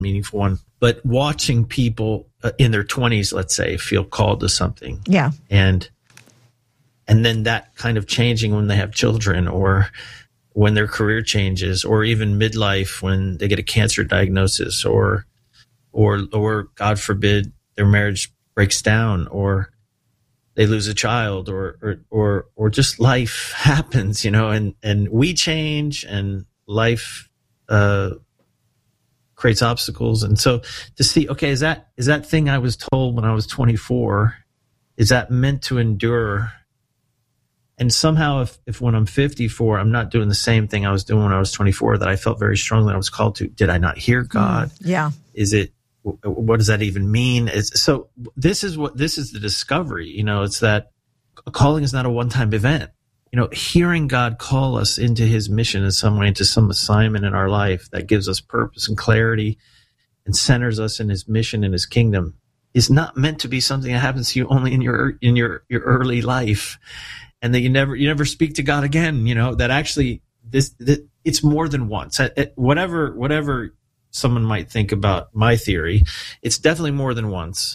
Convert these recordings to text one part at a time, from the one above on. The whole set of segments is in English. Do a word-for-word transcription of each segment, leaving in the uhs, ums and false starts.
meaningful one. But watching people uh, in their twenties, let's say, feel called to something. Yeah. And and then that kind of changing when they have children, or when their career changes, or even midlife when they get a cancer diagnosis, or or or God forbid their marriage breaks down, or they lose a child, or or or, or just life happens, you know, and, and we change, and life uh, creates obstacles. And so to see, okay, is that is that thing I was told when I was twenty-four, is that meant to endure? And somehow if, if when I'm fifty-four, I'm not doing the same thing I was doing when I was twenty-four that I felt very strongly I was called to, did I not hear God? Mm, yeah. Is it, what does that even mean? It's, so this is what, this is the discovery, you know, it's that a calling is not a one-time event. You know, hearing God call us into his mission in some way, into some assignment in our life that gives us purpose and clarity and centers us in his mission and his kingdom is not meant to be something that happens to you only in your, in your, your early life. And that you never, you never speak to God again, you know, that actually this, this it's more than once. It, whatever, whatever someone might think about my theory, it's definitely more than once.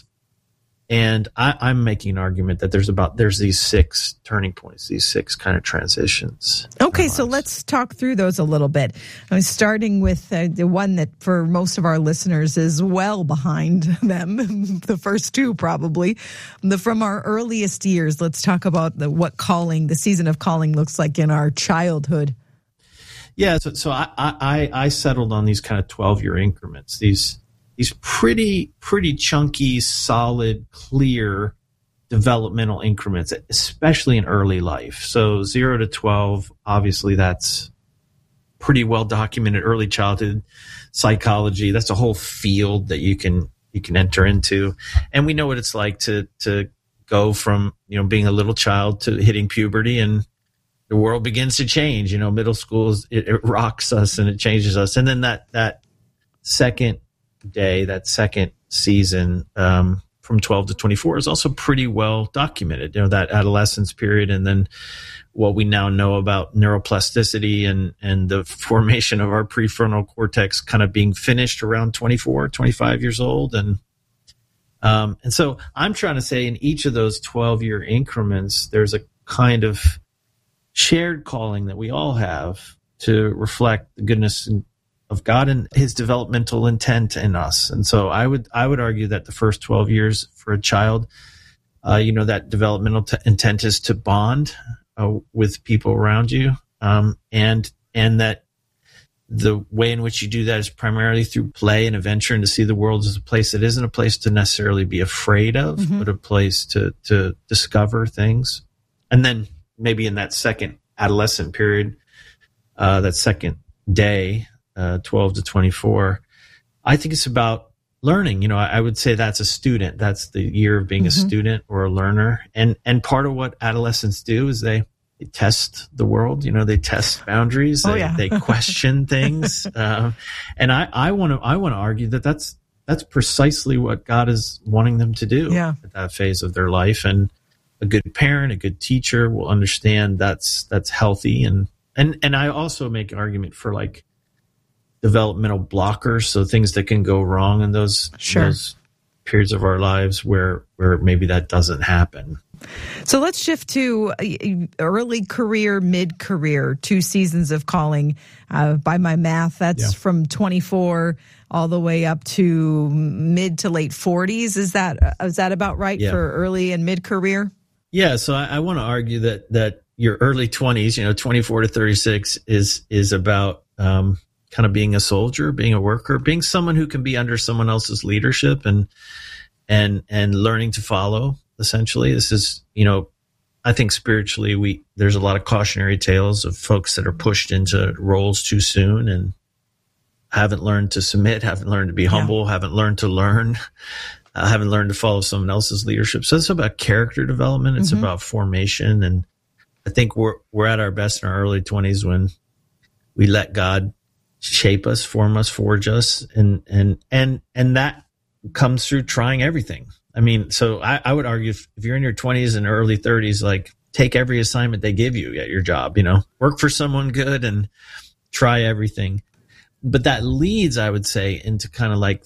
And I, I'm making an argument that there's about, there's these six turning points, these six kind of transitions. Okay, so let's talk through those a little bit. I'm starting with uh, the one that for most of our listeners is well behind them, the first two probably. The, from our earliest years, let's talk about the, what calling, the season of calling looks like in our childhood. Yeah, so, so I, I, I settled on these kind of twelve-year increments, these These pretty, pretty chunky, solid, clear developmental increments, especially in early life. So zero to twelve, obviously that's pretty well documented. Early childhood psychology, that's a whole field that you can, you can enter into. And we know what it's like to, to go from, you know, being a little child to hitting puberty, and the world begins to change. You know, middle school, is, it, it rocks us and it changes us. And then that, that second day, that second season, um, from twelve to twenty-four is also pretty well documented, you know, that adolescence period. And then what we now know about neuroplasticity and, and the formation of our prefrontal cortex kind of being finished around twenty-four, twenty-five years old. And, um, and so I'm trying to say in each of those twelve year increments, there's a kind of shared calling that we all have to reflect the goodness and of God and his developmental intent in us. And so I would, I would argue that the first twelve years for a child, uh, you know, that developmental t- intent is to bond uh, with people around you. Um, and, and that the way in which you do that is primarily through play and adventure, and to see the world as a place that isn't a place to necessarily be afraid of, mm-hmm. but a place to, to discover things. And then maybe in that second adolescent period, uh, that second day, Uh, twelve to twenty-four, I think it's about learning. You know, I, I would say that's a student. That's the year of being mm-hmm. a student or a learner. And and part of what adolescents do is they, they test the world. You know, they test boundaries. Oh, they, yeah. they question things. Uh, and I I want to I want to argue that that's that's precisely what God is wanting them to do yeah. at that phase of their life. And a good parent, a good teacher will understand that's that's healthy. And and and I also make an argument for like developmental blockers, so things that can go wrong in those, sure. those periods of our lives where where maybe that doesn't happen. So let's shift to early career, mid-career, two seasons of calling. Uh, by my math, that's yeah. from twenty-four all the way up to mid to late forties. Is that is that about right yeah. for early and mid-career? Yeah, so I, I want to argue that that your early twenties, you know, twenty-four to thirty-six, is is about um, kind of being a soldier, being a worker, being someone who can be under someone else's leadership and and and learning to follow. Essentially, this is, you know, I think spiritually we there's a lot of cautionary tales of folks that are pushed into roles too soon and haven't learned to submit, haven't learned to be humble, yeah. haven't learned to learn, uh, haven't learned to follow someone else's leadership. So it's about character development. It's mm-hmm. about formation, and I think we're we're at our best in our early twenties when we let God shape us, form us, forge us, and and and and that comes through trying everything. I mean, so I, I would argue if, if you're in your twenties and early thirties, like take every assignment they give you at your job, you know, work for someone good and try everything. but that leads, I would say, into kind of like